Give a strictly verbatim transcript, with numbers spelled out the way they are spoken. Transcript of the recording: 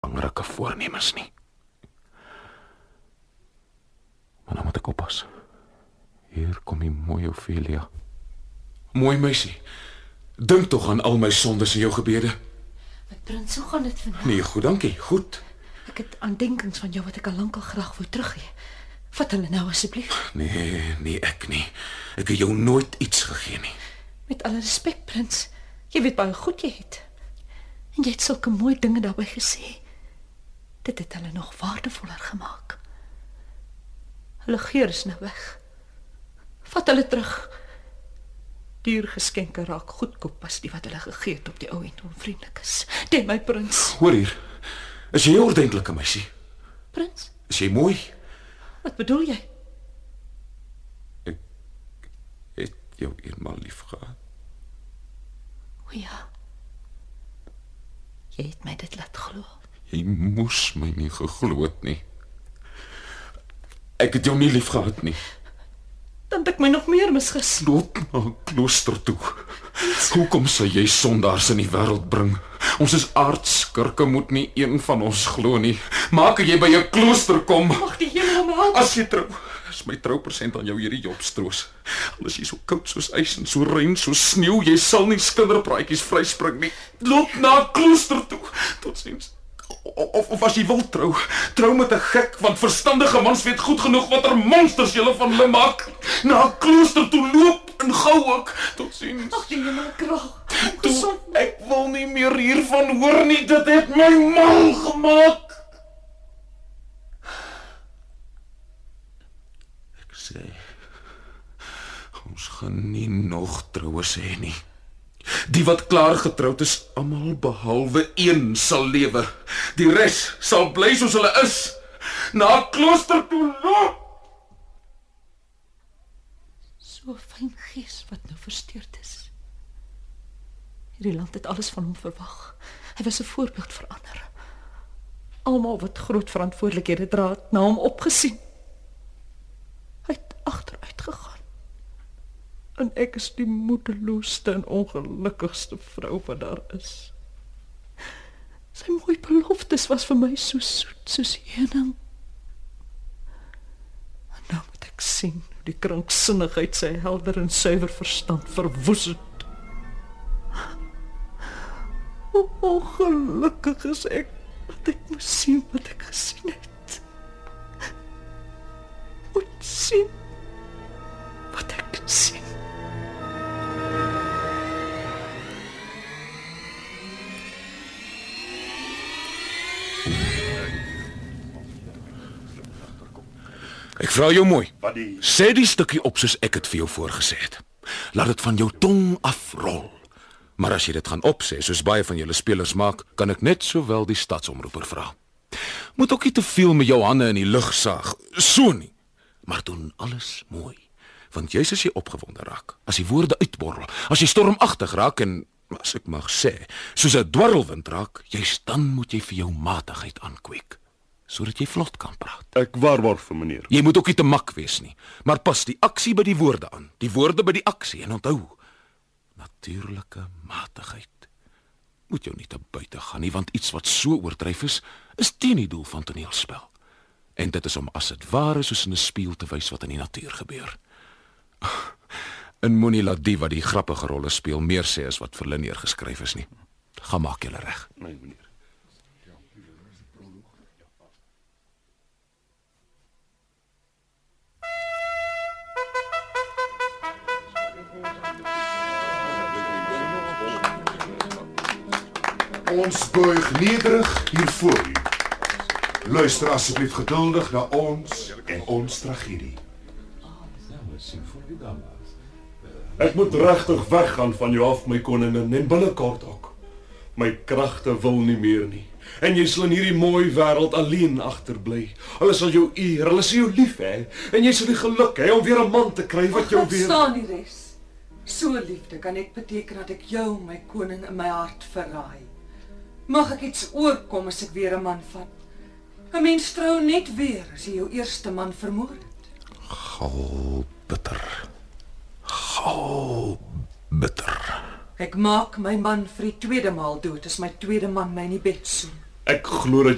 belangrike voornemens nie. Maar nou moet ek oppas. Hier kom die mooi Ophelia. Mooi meisie, dink tog aan al my sondes en jou gebede. My prins, hoe gaan dit vandag? Nee, goed, dankie, goed. Ek het aandenkings van jou wat ek al lankal graag wou teruggee. Vat hulle nou asseblief. Nee, nee, ek nie. Ek het jou nooit iets gegee nie. Met alle respek, prins. Jy weet baie goed jy het. En jy het sulke mooi dinge daarbey gesê. Dit het hulle nog waardevoller gemaak. Hulle geur is nou weg. Vat hulle terug. Duur geskenke raak goedkoop as die wat hulle gegee het op die ou en onvriendelik is. Dit my prins. Hoor hier, is jy 'n ordentlike meisie? Prins, Is jy mooi? wat bedoel jy? Ek het jou eenmaal lief gehad. O ja. Jy het my dit laat glo. Jy moes my nie geglo het nie. Ek het jou nie lief gehad nie. Dan het ek my nog meer misgis. Loop na 'n klooster toe. Hoekom sal jy sondaars in die wêreld bring? Ons is aardskurke, moet nie een van ons glo nie. Maak jy by 'n klooster kom. Mag die hemel my help. As jy trou, is my troupersent aan jou hierdie Jobstroos. Al is jy so koud soos ys en so rein soos sneeu, jy sal nie skinderpraatjies vryspring nie. Loop na 'n klooster toe. Totsiens. Of, of as jy wil trou, trou met 'n gek, want verstandige mans weet goed genoeg watter monsters julle van hulle maak. Na 'n klooster toe loop en gou ook. Totsiens. Ag, die hemel kraag. Toe, ek wil nie meer hiervan hoor nie, dit het my mal gemaak. Ek sê, ons gaan nie nog troues hê nie. Die wat klaar getroud is, almal behalwe een sal lewe. Die res sal bly soos hulle is. Na 'n klooster toe loop. So 'n fyn gees wat nou versteurd is. Hierdie land het alles van hom verwag. Hy was 'n voorbeeld vir ander. Almal wat groot verantwoordelikhede dra, het na hom opgesien. Hy het agteruit gegaan. En ek is die moedeloosste en ongelukkigste vrou wat daar is. Sy mooi beloftes was vir my so soet soos heuning. En nou moet ek sien hoe die kranksinnigheid sy helder en suiwer verstand verwoes het. Hoe ongelukkig is ek dat ek moes sien wat ek gesien het. Moet sien wat ek sien. Ek vra jou mooi. Wat die Sê die stukkie op soos ek dit vir jou voorgesê het. Laat dit van jou tong afrol. Maar as jy dit gaan opsê, soos baie van julle spelers maak, kan ek net sowel die stadsomroeper vra. Moet ook nie te veel met jou hande in die lug saag, so nie. Maar doen alles mooi, want juis as jy opgewonde raak, as die woorde uitborrel, as jy stormagtig raak en, as ek mag sê, soos 'n dwarrelwind raak, juis dan moet jy vir jou matigheid aankweek, sodat jy vlot kan praat. Ek waarborg vir meneer. Jy moet ook nie te mak wees nie, maar pas die aksie by die woorde aan, die woorde by die aksie en onthou, natuurlike matigheid. Moet jou nie te buite gaan nie, want iets wat so oordryf is, is teen die doel van toneelspel. En dit is om as dit ware soos in 'n spieël te wys wat in die natuur gebeur. En moenie laat die wat die grappige rolle speel meer sê as wat vir hulle neergeskryf is nie. Gaan maak julle reg. Nee, meneer. Ons buig nederig hier voor u. Luister asseblief geduldig na ons en ons tragedie. Ek moet regtig weggaan van jou af, my koningin, en binnekort ook. My kragte wil nie meer nie. En jy sal in hierdie mooi wêreld alleen agterbly. Hulle sal jou eer, hulle sal jou lief hê, en jy sal die geluk hê om weer 'n man te kry wat jou weer... Verstaan die res. So liefde kan net beteken dat ek jou, my koning, in my hart verraai. Mag ek iets oorkom as ek weer 'n man vat? 'n Mens trou net weer as jy jou eerste man vermoor het. Gal bitter. Gal bitter. Ek maak my man vir die tweede maal dood as my tweede man my in die bed soen. Ek glo dat